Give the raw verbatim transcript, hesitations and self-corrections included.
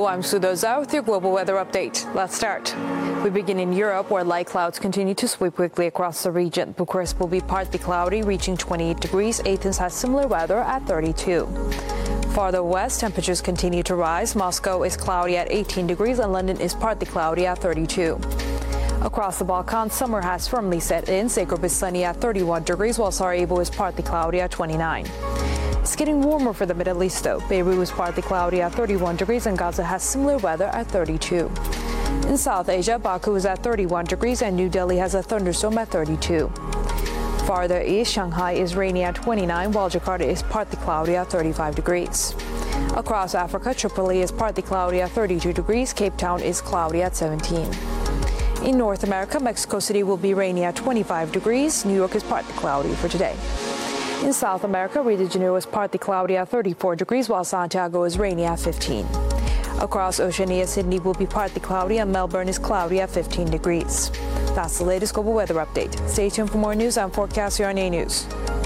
I'm Sudha Zhao with your global weather update. Let's start. We begin in Europe, where light clouds continue to sweep quickly across the region. Bucharest will be partly cloudy, reaching twenty-eight degrees. Athens has similar weather at thirty-two. Farther west, temperatures continue to rise. Moscow is cloudy at eighteen degrees, and London is partly cloudy at thirty-two. Across the Balkans, summer has firmly set in. Zagreb is sunny at thirty-one degrees, while Sarajevo is partly cloudy at twenty-nine. It's getting warmer for the Middle East, though. Beirut is partly cloudy at thirty-one degrees, and Gaza has similar weather at thirty-two. In South Asia, Baku is at thirty-one degrees, and New Delhi has a thunderstorm at thirty-two. Farther east, Shanghai is rainy at twenty-nine, while Jakarta is partly cloudy at thirty-five degrees. Across Africa, Tripoli is partly cloudy at thirty-two degrees. Cape Town is cloudy at seventeen. In North America, Mexico City will be rainy at twenty-five degrees. New York is partly cloudy for today. In South America, Rio de Janeiro is partly cloudy at thirty-four degrees, while Santiago is rainy at fifteen. Across Oceania, Sydney will be partly cloudy, and Melbourne is cloudy at fifteen degrees. That's the latest global weather update. Stay tuned for more news and forecasts here on A News.